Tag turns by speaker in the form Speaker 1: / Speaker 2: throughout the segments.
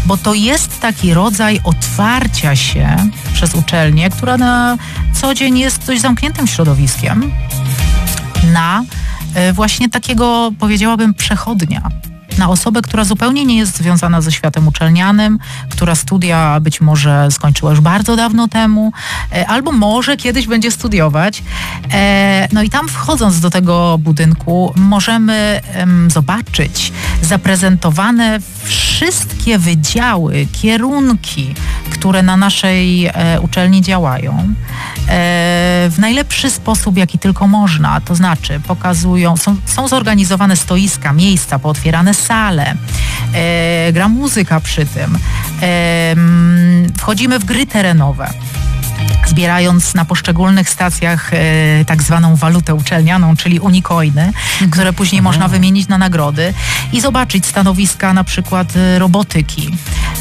Speaker 1: bo to jest taki rodzaj otwarcia się przez uczelnię, która na co dzień jest dość zamkniętym środowiskiem, na właśnie takiego, powiedziałabym, przechodnia. Na osobę, która zupełnie nie jest związana ze światem uczelnianym, która studia być może skończyła już bardzo dawno temu, albo może kiedyś będzie studiować. No i tam wchodząc do tego budynku możemy zobaczyć zaprezentowane wszystkie wydziały, kierunki, które na naszej uczelni działają w najlepszy sposób, jaki tylko można. To znaczy pokazują, są zorganizowane stoiska, miejsca, pootwierane sale, gra muzyka przy tym. Wchodzimy w gry terenowe, zbierając na poszczególnych stacjach tak zwaną walutę uczelnianą, czyli unicoiny, które później można wymienić na nagrody i zobaczyć stanowiska na przykład robotyki,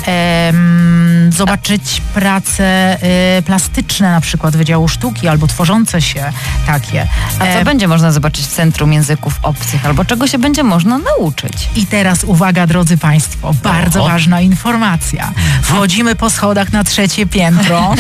Speaker 1: zobaczyć prace plastyczne na przykład Wydziału Sztuki albo tworzące się takie.
Speaker 2: A co będzie można zobaczyć w Centrum Języków Obcych albo czego się będzie można nauczyć?
Speaker 1: I teraz uwaga, drodzy Państwo, bardzo ważna informacja. Wchodzimy po schodach na 3. piętro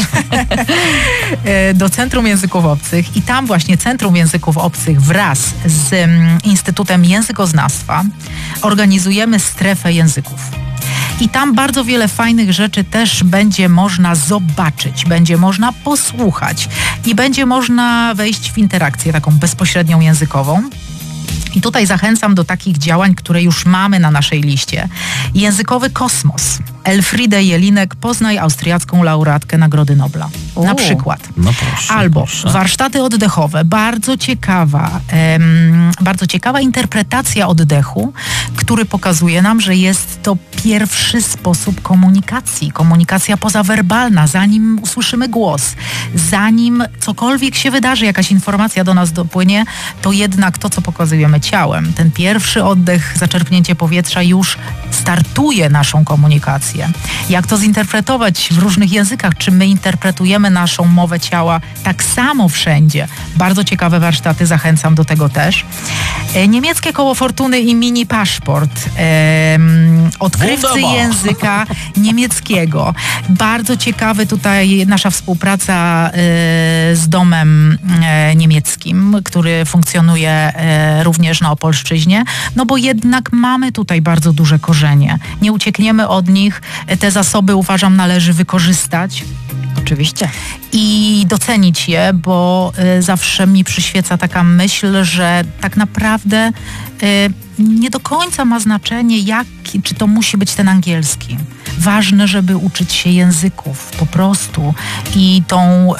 Speaker 1: do Centrum Języków Obcych i tam właśnie Centrum Języków Obcych wraz z Instytutem Językoznawstwa organizujemy strefę języków. I tam bardzo wiele fajnych rzeczy też będzie można zobaczyć, będzie można posłuchać i będzie można wejść w interakcję taką bezpośrednią językową. I tutaj zachęcam do takich działań, które już mamy na naszej liście. Językowy kosmos. Elfriede Jelinek, poznaj austriacką laureatkę Nagrody Nobla. Na przykład.
Speaker 3: No proszę,
Speaker 1: albo
Speaker 3: proszę.
Speaker 1: warsztaty oddechowe. Bardzo ciekawa interpretacja oddechu, który pokazuje nam, że jest to pierwszy sposób komunikacji. Komunikacja pozawerbalna. Zanim usłyszymy głos, zanim cokolwiek się wydarzy, jakaś informacja do nas dopłynie, to jednak to, co pokazujemy ciałem, ten pierwszy oddech, zaczerpnięcie powietrza już startuje naszą komunikację. Jak to zinterpretować w różnych językach? Czy my interpretujemy naszą mowę ciała tak samo wszędzie? Bardzo ciekawe warsztaty, zachęcam do tego też. Niemieckie koło fortuny i mini paszport. Odkrywcy języka niemieckiego. Bardzo ciekawy tutaj nasza współpraca z domem niemieckim, który funkcjonuje również na Opolszczyźnie, no bo jednak mamy tutaj bardzo duże korzenie. Nie uciekniemy od nich. Te zasoby, uważam, należy wykorzystać.
Speaker 2: Oczywiście.
Speaker 1: I docenić je, bo zawsze mi przyświeca taka myśl, że tak naprawdę nie do końca ma znaczenie, czy to musi być ten angielski. Ważne, żeby uczyć się języków po prostu i tą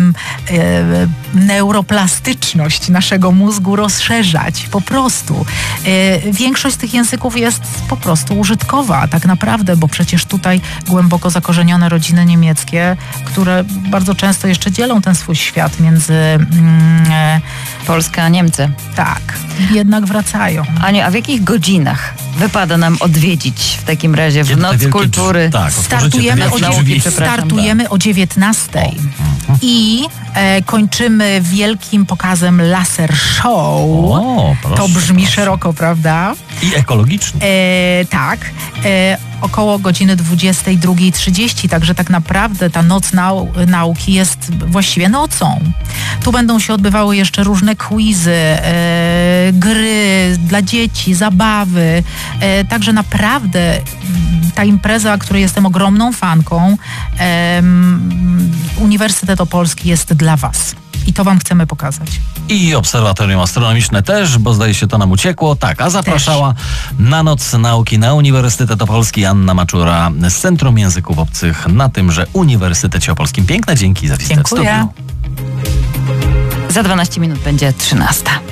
Speaker 1: neuroplastyczność naszego mózgu rozszerzać po prostu. Większość z tych języków jest po prostu użytkowa tak naprawdę, bo przecież tutaj głęboko zakorzenione rodziny niemieckie, które bardzo często jeszcze dzielą ten swój świat między
Speaker 2: Polskę a Niemcy.
Speaker 1: Tak, jednak wracają.
Speaker 2: Aniu, a w jakich godzinach wypada nam odwiedzić w takim razie w Noc Kultury?
Speaker 3: Tak,
Speaker 1: startujemy o 19:00 i kończymy wielkim pokazem laser show. To brzmi szeroko, prawda?
Speaker 3: I ekologicznie.
Speaker 1: Tak. Około godziny 22:30, także tak naprawdę ta noc nauki jest właściwie nocą. Tu będą się odbywały jeszcze różne quizy, gry dla dzieci, zabawy. Także naprawdę ta impreza, której jestem ogromną fanką, Uniwersytet Opolski jest dla Was. I to Wam chcemy pokazać.
Speaker 3: I Obserwatorium Astronomiczne też, bo zdaje się to nam uciekło. Tak, a zapraszała na Noc Nauki na Uniwersytet Opolski Anna Maczura z Centrum Języków Obcych na tymże Uniwersytecie Opolskim. Piękne dzięki za wizytę w studiu.
Speaker 1: Dziękuję.
Speaker 2: Za 12 minut będzie 13:00.